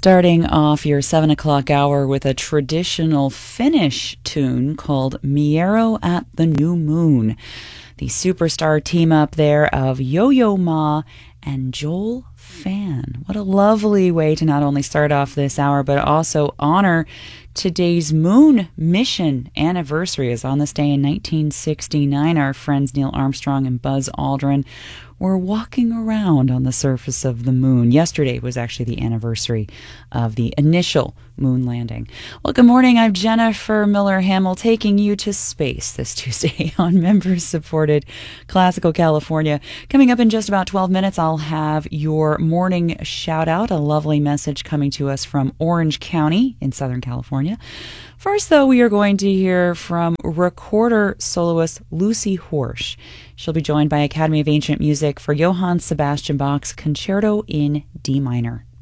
Starting off your 7 o'clock hour with a traditional Finnish tune called Miero at the New Moon. The superstar team up there of Yo-Yo Ma and Joel Fan. What a lovely way to not only start off this hour, but also honor today's moon mission anniversary. As on this day in 1969, our friends Neil Armstrong and Buzz Aldrin were walking around on the surface of the moon. Yesterday was actually the anniversary of the initial moon landing. Well, good morning. I'm Jennifer Miller-Hamill, taking you to space this Tuesday on member-supported Classical California. Coming up in just about 12 minutes, I'll have your morning shout-out, a lovely message coming to us from Orange County in Southern California. First, though, we are going to hear from recorder soloist Lucy Horsch. She'll be joined by Academy of Ancient Music for Johann Sebastian Bach's Concerto in D minor.